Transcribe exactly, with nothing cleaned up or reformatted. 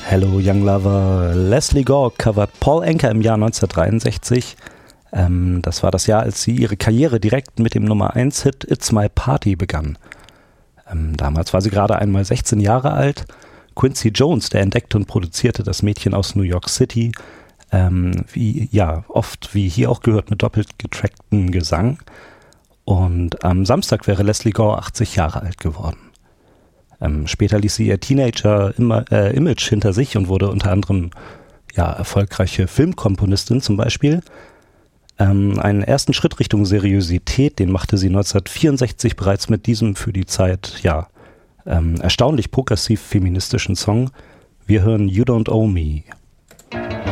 Hello Young Lover. Lesley Gore covert Paul Anka im Jahr neunzehnhundertdreiundsechzig. Ähm, das war das Jahr, als sie ihre Karriere direkt mit dem Nummer eins Hit It's My Party begann. Ähm, damals war sie gerade einmal sechzehn Jahre alt. Quincy Jones, der entdeckte und produzierte das Mädchen aus New York City, ähm, wie ja oft, wie hier auch gehört, mit doppelt getracktem Gesang. Und am Samstag wäre Lesley Gore achtzig Jahre alt geworden. Ähm, später ließ sie ihr Teenager-Image äh, hinter sich und wurde unter anderem ja, erfolgreiche Filmkomponistin zum Beispiel. Ähm, einen ersten Schritt Richtung Seriosität, den machte sie neunzehnhundertvierundsechzig bereits mit diesem für die Zeit ja ähm, erstaunlich progressiv feministischen Song. Wir hören You Don't Owe Me.